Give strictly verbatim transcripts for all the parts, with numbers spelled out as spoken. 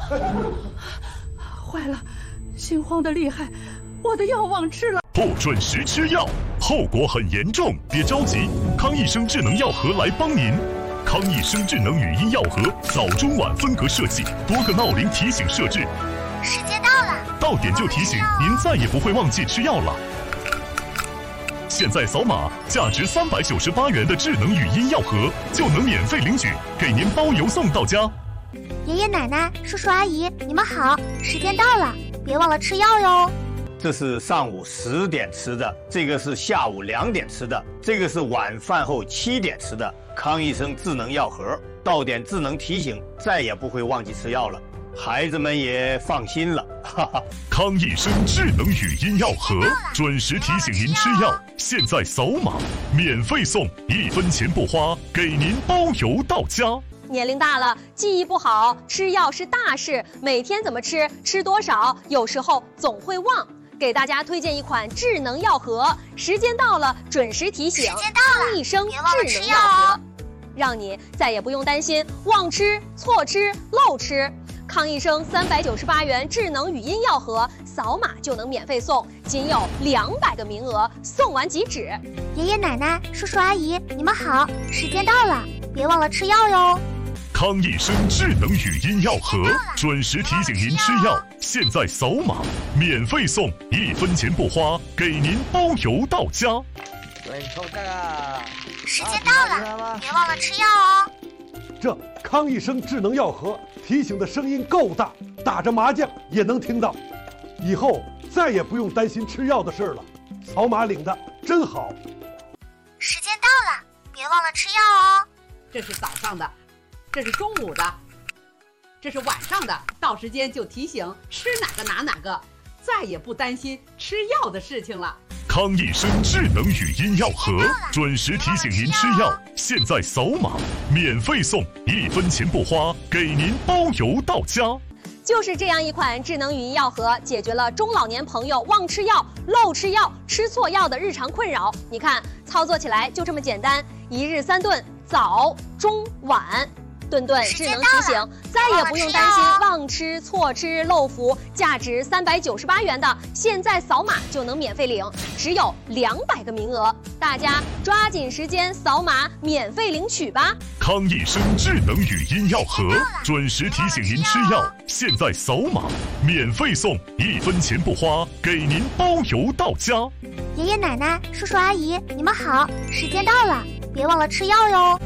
坏了，心慌的厉害，我的药忘吃了。 不准时吃药，后果很严重。别着急，康益生智能药盒来帮您。康益生智能语音药盒早中晚分隔设计，多个闹铃提醒设置。 时间到了， 到点就提醒，您再也不会忘记吃药了。现在扫码，价值三百九十八元的智能语音药盒就能免费领取，给您包邮送到家。 爷爷奶奶、叔叔阿姨，你们好，时间到了，别忘了吃药哟。 这是上午十点吃的，这个是下午两点吃的，这个是晚饭后七点吃的。康益生智能药盒，到点智能提醒，再也不会忘记吃药了，孩子们也放心了。哈哈， 康益生智能语音药盒，准时提醒您吃药。现在扫码，免费送，一分钱不花，给您包邮到家。 年龄大了，记忆不好，吃药是大事，每天怎么吃，吃多少，有时候总会忘。给大家推荐一款智能药盒，时间到了准时提醒。 时间到了， 康益生智能药盒，让你再也不用担心忘吃、错吃、漏吃。康益生三百九十八元智能语音药盒，扫码就能免费送，仅有两百个名额，送完即止。 爷爷奶奶、叔叔阿姨，你们好，时间到了，别忘了吃药哟。 康益生智能语音药盒，准时提醒您吃药。现在扫码，免费送，一分钱不花，给您包邮到家。 对，抽这个。 时间到了，别忘了吃药哦。 这康益生智能药盒提醒的声音够大，打着麻将也能听到。以后再也不用担心吃药的事了，扫码领的真好。 时间到了，别忘了吃药哦。 这是早上的。这是中午的，这是晚上的，到时间就提醒吃哪个拿哪个，再也不担心吃药的事情了。 康益生智能语音药盒，准时提醒您吃药。现在扫码，免费送，一分钱不花，给您包邮到家。 就是这样一款智能语音药盒，解决了中老年朋友忘吃药、漏吃药、吃错药的日常困扰。你看，操作起来就这么简单，一日三顿，早、中、晚。顿顿智能提醒，再也不用担心忘吃、错吃、漏服。价值三百九十八元的，现在扫码就能免费领，只有两百个名额，大家抓紧时间扫码免费领取吧。 康益生智能语音药盒，准时提醒您吃药。现在扫码，免费送，一分钱不花，给您包邮到家。 爷爷奶奶、叔叔阿姨，你们好，时间到了，别忘了吃药哟。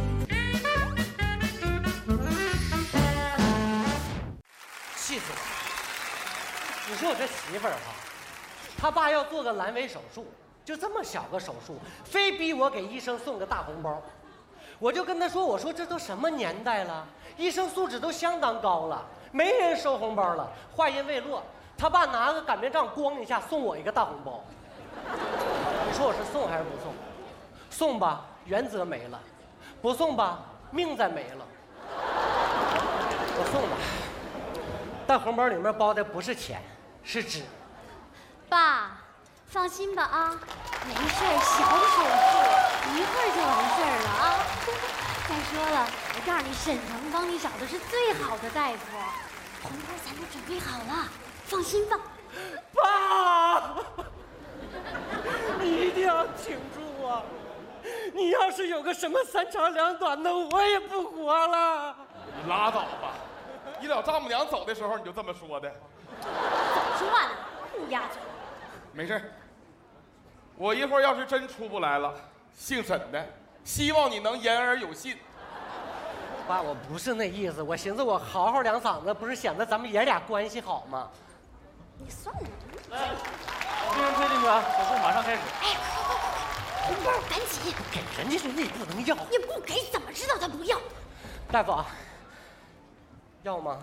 气死我了！你说我这媳妇儿哈，她爸要做个阑尾手术，就这么小个手术，非逼我给医生送个大红包。我就跟她说，我说这都什么年代了，医生素质都相当高了，没人收红包了。话音未落，她爸拿个擀面杖咣一下送我一个大红包。你说我是送还是不送？送吧，原则没了；不送吧，命再没了。我送吧。但红包里面包的不是钱，是纸。 爸，放心吧啊，没事儿，小手术，一会儿就完事儿了啊。再说了，我告诉你，沈腾帮你找的是最好的大夫，红包咱都准备好了，放心吧。 爸，你一定要挺住啊！你要是有个什么三长两短的，我也不活了。 你拉倒吧。你老丈母娘走的时候你就这么说的， 早说呢，乌鸦嘴。 没事，我一会儿要是真出不来了，姓沈的，希望你能言而有信。 爸，我不是那意思，我寻思我嚎嚎两嗓子，不是显得咱们爷俩关系好吗？ 你算了， 来，病人推进去啊，手术马上开始。 哎，红包赶紧给人家人家也不能要， 你不给怎么知道他不要？ 大夫啊。要吗？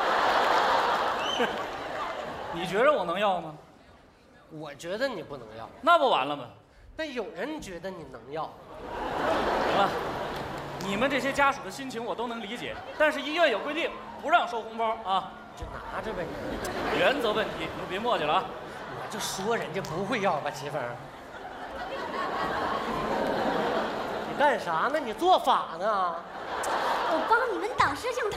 你觉得我能要吗？ 我觉得你不能要， 那不完了吗？ 但有人觉得你能要。 行了，你们这些家属的心情我都能理解，但是医院有规定，不让收红包啊。 你就拿着呗。 原则问题，你就别磨叽了啊。 我就说人家不会要吧，媳妇儿。你干啥呢？你做法呢？ 我帮你们挡摄像头